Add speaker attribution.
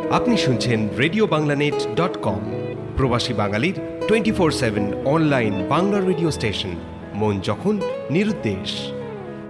Speaker 1: আপনি শুনছেন রেডিওবাংলানেট.কম, প্রবাসী বাঙালির 24/7 অনলাইন বাংলা রেডিও স্টেশন। মন যখন নিরুদ্দেশ।